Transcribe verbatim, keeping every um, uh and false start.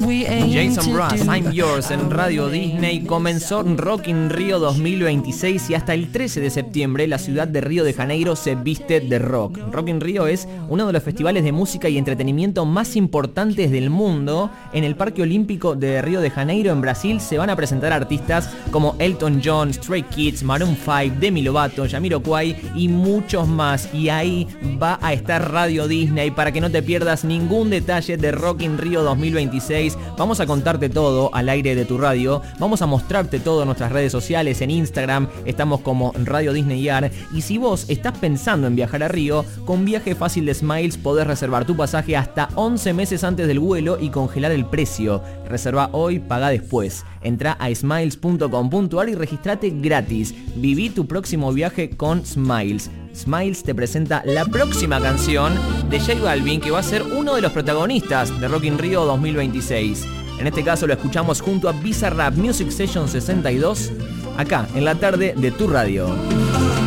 Jason Mraz, I'm Yours en Radio Disney. Comenzó Rock in Rio dos mil veintiséis y hasta el trece de septiembre la ciudad de Río de Janeiro se viste de rock. Rock in Rio es uno de los festivales de música y entretenimiento más importantes del mundo. En el Parque Olímpico de Río de Janeiro, en Brasil, se van a presentar artistas como Elton John, Stray Kids, Maroon cinco, Demi Lovato, Jamiroquai y muchos más. Y ahí va a estar Radio Disney para que no te pierdas ningún detalle de Rock in Rio dos mil veintiséis. Vamos a contarte todo al aire de tu radio. Vamos a mostrarte todo en nuestras redes sociales. En Instagram estamos como Radio Disney A R. Y si vos estás pensando en viajar a Río, con Viaje Fácil de Smiles podés reservar tu pasaje hasta once meses antes del vuelo y congelar el precio. Reserva hoy, paga después. Entra a smiles punto com punto a r y registrate gratis. Viví tu próximo viaje con Smiles. Smiles te presenta la próxima canción de J Balvin, que va a ser uno de los protagonistas de Rock in Rio dos mil veintiséis. En este caso lo escuchamos junto a Bizarrap Music Session sesenta y dos, acá en la tarde de tu radio.